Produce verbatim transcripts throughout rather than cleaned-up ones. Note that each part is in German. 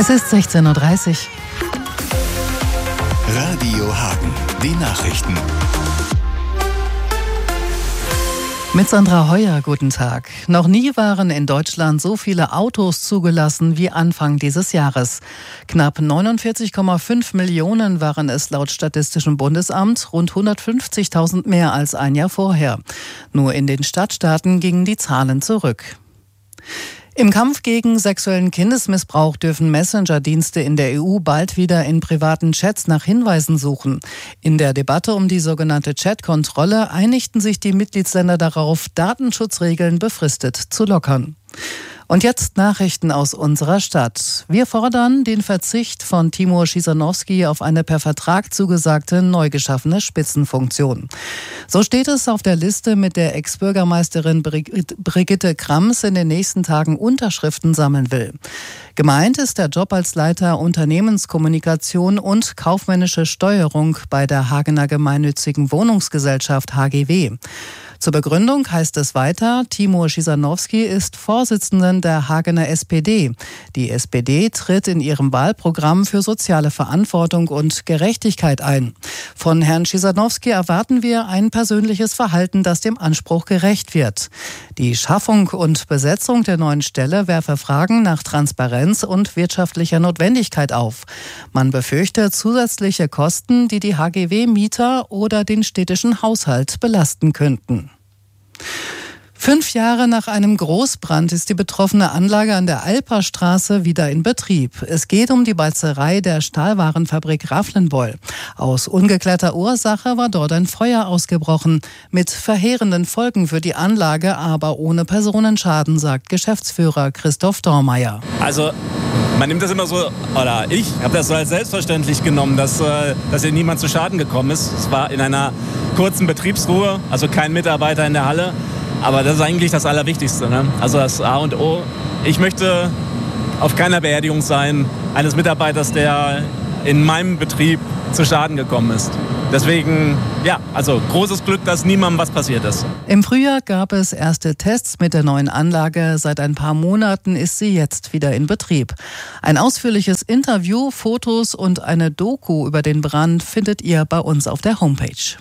Es ist sechzehn Uhr dreißig. Radio Hagen, die Nachrichten. Mit Sandra Heuer, guten Tag. Noch nie waren in Deutschland so viele Autos zugelassen wie Anfang dieses Jahres. Knapp neunundvierzig Komma fünf Millionen waren es laut Statistischem Bundesamt, rund hundertfünfzigtausend mehr als ein Jahr vorher. Nur in den Stadtstaaten gingen die Zahlen zurück. Im Kampf gegen sexuellen Kindesmissbrauch dürfen Messenger-Dienste in der E U bald wieder in privaten Chats nach Hinweisen suchen. In der Debatte um die sogenannte Chat-Kontrolle einigten sich die Mitgliedsländer darauf, Datenschutzregeln befristet zu lockern. Und jetzt Nachrichten aus unserer Stadt. Wir fordern den Verzicht von Timur Schisanowski auf eine per Vertrag zugesagte, neu geschaffene Spitzenfunktion. So steht es auf der Liste, mit der Ex-Bürgermeisterin Brigitte Krams in den nächsten Tagen Unterschriften sammeln will. Gemeint ist der Job als Leiter Unternehmenskommunikation und kaufmännische Steuerung bei der Hagener Gemeinnützigen Wohnungsgesellschaft H G W. Zur Begründung heißt es weiter, Timur Schisanowski ist Vorsitzender der Hagener S P D. Die S P D tritt in ihrem Wahlprogramm für soziale Verantwortung und Gerechtigkeit ein. Von Herrn Schisanowski erwarten wir ein persönliches Verhalten, das dem Anspruch gerecht wird. Die Schaffung und Besetzung der neuen Stelle werfe Fragen nach Transparenz und wirtschaftlicher Notwendigkeit auf. Man befürchte zusätzliche Kosten, die die H G W-Mieter oder den städtischen Haushalt belasten könnten. Fünf Jahre nach einem Großbrand ist die betroffene Anlage an der Alperstraße wieder in Betrieb. Es geht um die Balzerei der Stahlwarenfabrik Rafflenbeul. Aus ungeklärter Ursache war dort ein Feuer ausgebrochen, mit verheerenden Folgen für die Anlage, aber ohne Personenschaden, sagt Geschäftsführer Christoph Dormeyer. Also man nimmt das immer so, oder ich habe das so als selbstverständlich genommen, dass, dass hier niemand zu Schaden gekommen ist. Es war in einer kurzen Betriebsruhe, also kein Mitarbeiter in der Halle. Aber das ist eigentlich das Allerwichtigste, ne? Also das A und O. Ich möchte auf keiner Beerdigung sein eines Mitarbeiters, der in meinem Betrieb zu Schaden gekommen ist. Deswegen, ja, also großes Glück, dass niemandem was passiert ist. Im Frühjahr gab es erste Tests mit der neuen Anlage. Seit ein paar Monaten ist sie jetzt wieder in Betrieb. Ein ausführliches Interview, Fotos und eine Doku über den Brand findet ihr bei uns auf der Homepage.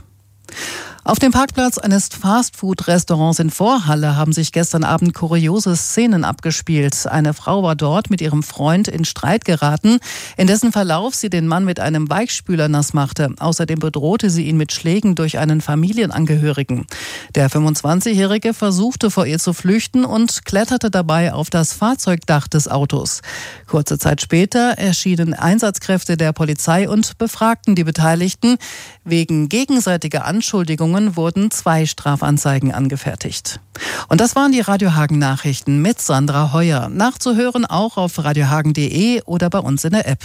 Auf dem Parkplatz eines Fastfood-Restaurants in Vorhalle haben sich gestern Abend kuriose Szenen abgespielt. Eine Frau war dort mit ihrem Freund in Streit geraten, in dessen Verlauf sie den Mann mit einem Weichspüler nass machte. Außerdem bedrohte sie ihn mit Schlägen durch einen Familienangehörigen. Der fünfundzwanzigjährige versuchte vor ihr zu flüchten und kletterte dabei auf das Fahrzeugdach des Autos. Kurze Zeit später erschienen Einsatzkräfte der Polizei und befragten die Beteiligten. Wegen gegenseitiger Anschuldigungen wurden zwei Strafanzeigen angefertigt. Und das waren die Radio Hagen Nachrichten mit Sandra Heuer. Nachzuhören auch auf radiohagen punkt de oder bei uns in der App.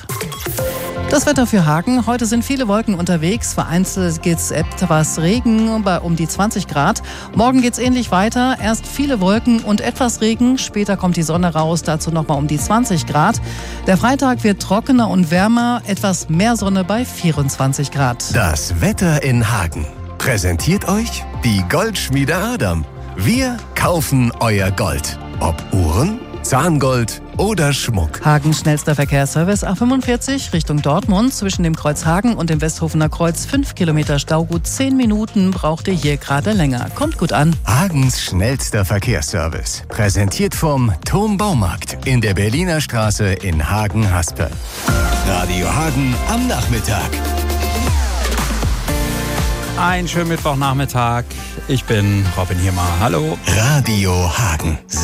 Das Wetter für Hagen. Heute sind viele Wolken unterwegs. Vereinzelt geht es etwas Regen bei um die zwanzig Grad. Morgen geht es ähnlich weiter. Erst viele Wolken und etwas Regen. Später kommt die Sonne raus. Dazu nochmal um die zwanzig Grad. Der Freitag wird trockener und wärmer. Etwas mehr Sonne bei vierundzwanzig Grad. Das Wetter in Hagen. Präsentiert euch die Goldschmiede Adam. Wir kaufen euer Gold. Ob Uhren, Zahngold oder Schmuck. Hagens schnellster Verkehrsservice A fünfundvierzig Richtung Dortmund. Zwischen dem Kreuz Hagen und dem Westhofener Kreuz fünf Kilometer Stau. Gut zehn Minuten braucht ihr hier gerade länger. Kommt gut an. Hagens schnellster Verkehrsservice. Präsentiert vom Turmbaumarkt in der Berliner Straße in Hagen-Haspe. Radio Hagen am Nachmittag. Einen schönen Mittwochnachmittag. Ich bin Robin Hiermar. Hallo. Radio Hagen.